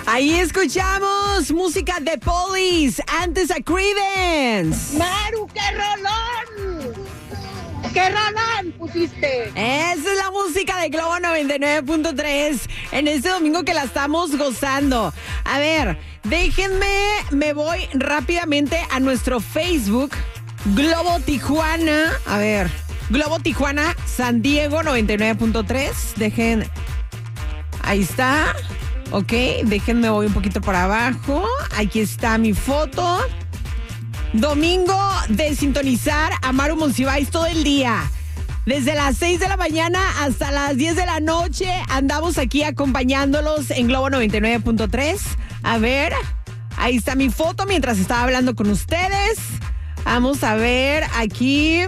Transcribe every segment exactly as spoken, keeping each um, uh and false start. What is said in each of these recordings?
Ahí escuchamos música de Police, antes a Creedence. Maru, qué rolón. ¡Qué rolón pusiste! Esa es la música de Globo noventa y nueve punto tres en este domingo que la estamos gozando. A ver, déjenme, me voy rápidamente a nuestro Facebook, Globo Tijuana. A ver, Globo Tijuana, San Diego noventa y nueve punto tres. Dejen, ahí está. Ok, déjenme, voy un poquito para abajo. Aquí está mi foto. Domingo de sintonizar a Maru Monsiváis todo el día. Desde las seis de la mañana hasta las diez de la noche andamos aquí acompañándolos en Globo noventa y nueve punto tres. A ver, ahí está mi foto mientras estaba hablando con ustedes. Vamos a ver aquí.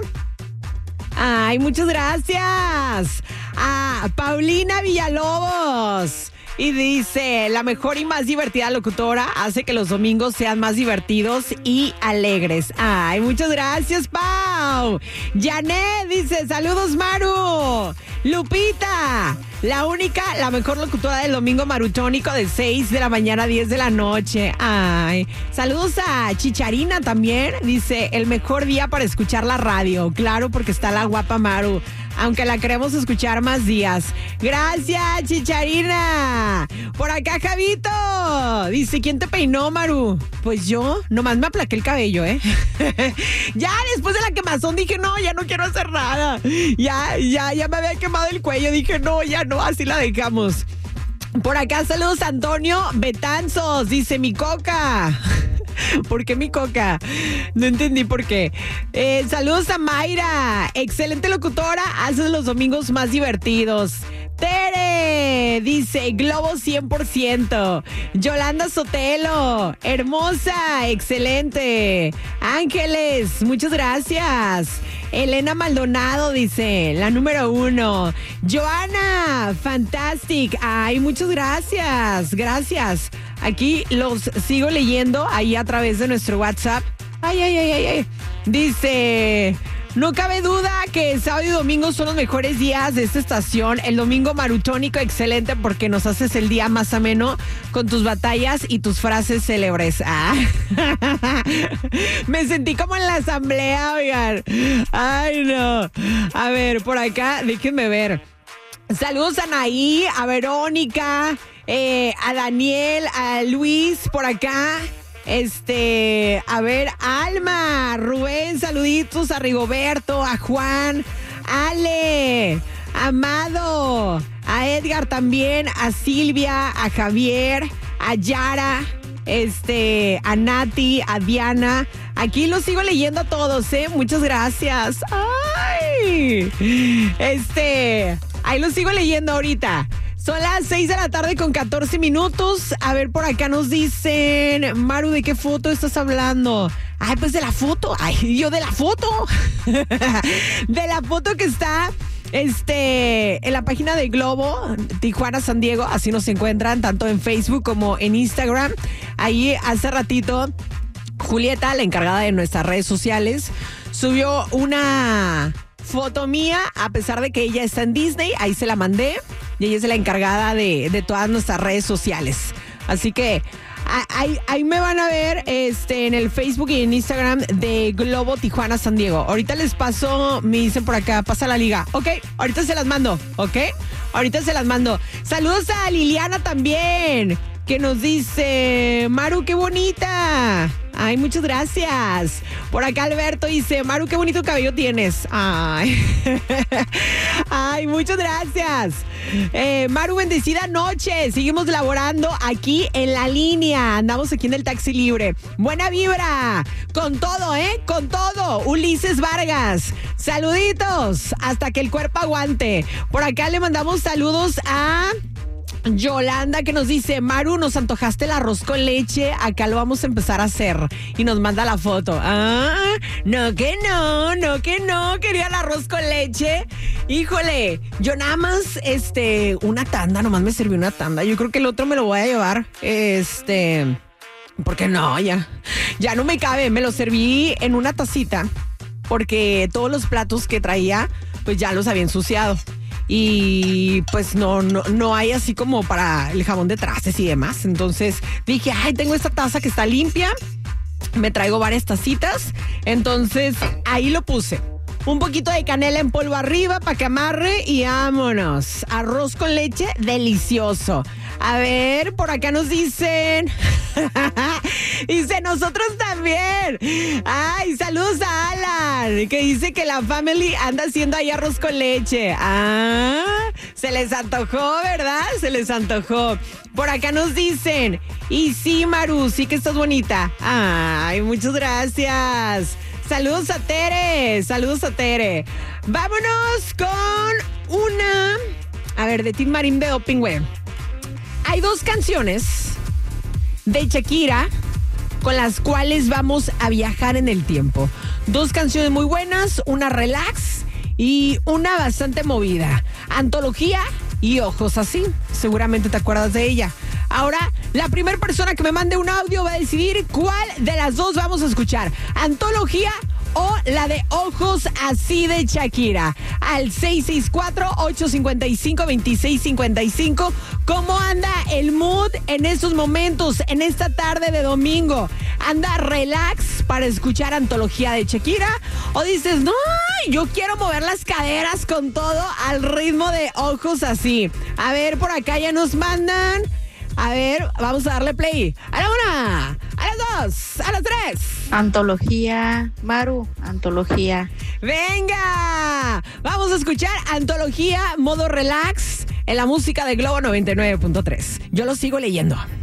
Ay, muchas gracias a Paulina Villalobos. Y dice, la mejor y más divertida locutora hace que los domingos sean más divertidos y alegres. Ay, muchas gracias, Pau. Janet dice, saludos, Maru. Lupita, la única, la mejor locutora del domingo marutónico de seis de la mañana a diez de la noche. Ay, saludos a Chicharina también. Dice, el mejor día para escuchar la radio. Claro, porque está la guapa Maru, aunque la queremos escuchar más días. Gracias, Chicharina. Por acá, Javito. Dice, ¿quién te peinó, Maru? Pues yo, nomás me aplaqué el cabello, ¿eh? Ya después de la quemazón dije, no, ya no quiero hacer nada. Ya, ya, ya me había quemado el cuello. Dije, no, ya no, así la dejamos. Por acá, saludos a Antonio Betanzos. Dice, mi coca. ¿Por qué mi coca? No entendí por qué. Eh, saludos a Mayra. Excelente locutora. Haces los domingos más divertidos. Tere dice, Globo cien por ciento. Yolanda Sotelo, hermosa, excelente. Ángeles, muchas gracias. Elena Maldonado dice, la número uno. Joana, fantastic. Ay, muchas gracias, gracias. Aquí los sigo leyendo ahí a través de nuestro WhatsApp. Ay, ay, ay, ay, ay. Dice, no cabe duda que sábado y domingo son los mejores días de esta estación. El domingo marutónico, excelente porque nos haces el día más ameno con tus batallas y tus frases célebres. Ah. Me sentí como en la asamblea, oigan. Ay, no. A ver, por acá, déjenme ver. Saludos a Anaí, a Verónica, eh, a Daniel, a Luis, por acá. Este, a ver, Alma, Rubén, saluditos a Rigoberto, a Juan, Ale, Amado, a Edgar también, a Silvia, a Javier, a Yara, este, a Nati, a Diana. Aquí los sigo leyendo a todos, ¿eh? Muchas gracias. Ay, este, ahí los sigo leyendo ahorita. Son las seis de la tarde con catorce minutos. A ver, por acá nos dicen, Maru, ¿de qué foto estás hablando? Ay, pues de la foto. Ay, yo de la foto. De la foto que está este, en la página de Globo, Tijuana, San Diego. Así nos encuentran tanto en Facebook como en Instagram. Ahí hace ratito, Julieta, la encargada de nuestras redes sociales, subió una foto mía, a pesar de que ella está en Disney. Ahí se la mandé. Y ella es la encargada de, de todas nuestras redes sociales. Así que ahí, ahí me van a ver este, en el Facebook y en Instagram de Globo Tijuana San Diego. Ahorita les paso, me dicen por acá, pasa la liga. Ok, ahorita se las mando, ¿ok? Ahorita se las mando. Saludos a Liliana también, que nos dice, Maru, qué bonita. Ay, muchas gracias. Por acá Alberto dice, Maru, qué bonito cabello tienes. Ay, ay, muchas gracias. Eh, Maru, bendecida noche. Seguimos laborando aquí en la línea. Andamos aquí en el taxi libre. Buena vibra. Con todo, ¿eh? Con todo. Ulises Vargas. Saluditos. Hasta que el cuerpo aguante. Por acá le mandamos saludos a Yolanda, que nos dice, Maru, nos antojaste el arroz con leche, acá lo vamos a empezar a hacer. Y nos manda la foto. Ah, no que no, no que no, quería el arroz con leche. Híjole, yo nada más, este, una tanda, nomás me sirvió una tanda. Yo creo que el otro me lo voy a llevar, este, porque no, ya, ya no me cabe. Me lo serví en una tacita, porque todos los platos que traía, pues ya los había ensuciado. y pues no, no, no hay así como para el jabón de trastes y demás. Entonces dije, ay, tengo esta taza que está limpia, me traigo varias tacitas, entonces ahí lo puse. Un poquito de canela en polvo arriba para que amarre y vámonos. Arroz con leche, delicioso. A ver, por acá nos dicen. Dice, nosotros también. Ay, saludos a Alan, que dice que la family anda haciendo ahí arroz con leche. Ah, se les antojó, ¿verdad? Se les antojó. Por acá nos dicen, y sí, Maru, sí que estás bonita. Ay, muchas gracias. Saludos a Tere, saludos a Tere. Vámonos con una, a ver, de Tin Marín de Doping, güey. Hay dos canciones de Shakira con las cuales vamos a viajar en el tiempo. Dos canciones muy buenas, una relax y una bastante movida. Antología y Ojos Así. Seguramente te acuerdas de ella. Ahora, la primera persona que me mande un audio va a decidir cuál de las dos vamos a escuchar. Antología o la de Ojos Así de Shakira. Al seis seis cuatro, ocho cinco cinco, dos seis cinco cinco. ¿Cómo anda el mood en estos momentos, en esta tarde de domingo? ¿Anda relax para escuchar Antología de Shakira? ¿O dices, no, yo quiero mover las caderas con todo al ritmo de Ojos Así? A ver, por acá ya nos mandan. A ver, vamos a darle play. A la una, a las dos, a las tres. Antología, Maru, Antología. ¡Venga! Vamos a escuchar Antología, modo relax, en la música de Globo noventa y nueve punto tres. Yo lo sigo leyendo.